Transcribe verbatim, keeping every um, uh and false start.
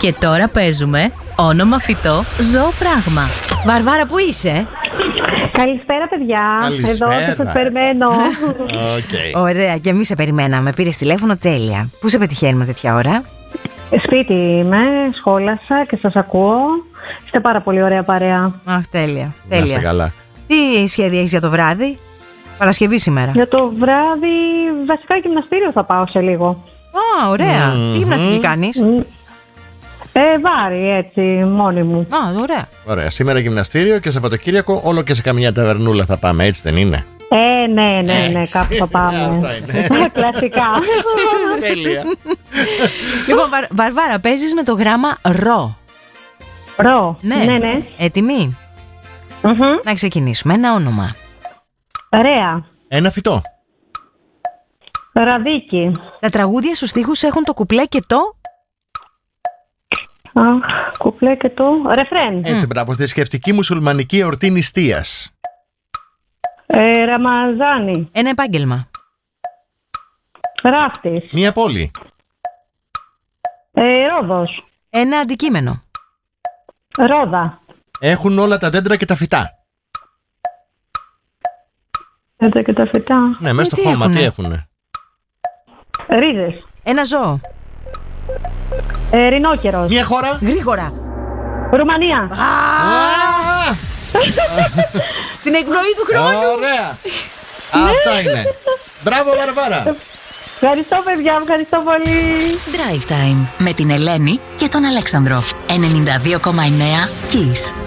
Και τώρα παίζουμε όνομα φυτό, ζώο, πράγμα. Βαρβάρα, πού είσαι? Καλησπέρα, παιδιά. Καλησπέρα. Εδώ και σας περιμένω. Okay. Ωραία, και εμείς σε περιμέναμε. Πήρες τηλέφωνο, τέλεια. Πού σε πετυχαίνουμε τέτοια ώρα? Σπίτι είμαι, σχόλασα και σας ακούω. Είστε πάρα πολύ ωραία παρέα. Αχ, τέλεια. Να είστε τέλεια. καλά. Τι σχέδια έχεις για το βράδυ? Παρασκευή σήμερα. Για το βράδυ, βασικά γυμναστήριο θα πάω σε λίγο. Α, ωραία. Μμμ. Τι γυμναστική κάνεις? Ε, βάρη, έτσι, μόνη μου. Α, ωραία. Ωραία. Σήμερα γυμναστήριο και Σαββατοκύριακο όλο και σε καμιά ταβερνούλα θα πάμε, έτσι δεν είναι? Ε, ναι, ναι, ναι, Έτσι. κάπου θα πάμε. Αυτά είναι. Κλασικά. Τέλεια. Λοιπόν, Βαρ- Βαρβάρα, παίζεις με το γράμμα ρο. Ρο. Ναι. Ναι, ναι. Έτοιμη? Μμμ. Να ξεκινήσουμε. Ένα όνομα. Ρέα. Ένα φυτό. Ραδίκι. Τα τραγούδια στους στίχους έχουν το κουπλέ και το... Αχ, κουπλέ και το ρεφρέν. Έτσι, μπράβο. Θρησκευτική μουσουλμανική εορτή νηστείας. Ε, Ραμαζάνι. Ένα επάγγελμα. Ράφτης. Μία πόλη. Ε, Ρόδος. Ένα αντικείμενο. Ρόδα. Έχουν όλα τα δέντρα και τα φυτά. Εδώ και τα φυτά. Ναι, μέσα στο τι χώμα έχουνε? τι έχουνε? Ρίζες. Ένα ζώο. Ε, Ρινόκερος. Μία χώρα. Γρήγορα. Ρουμανία. Α, Στην εκπνοή του χρόνου. ωραία. Αυτά είναι. Μπράβο, Βαρβάρα. Ευχαριστώ, παιδιά, ευχαριστώ πολύ. Drive Time με την Ελένη και τον Αλέξανδρο. ενενήντα δύο κόμμα εννέα Kiss.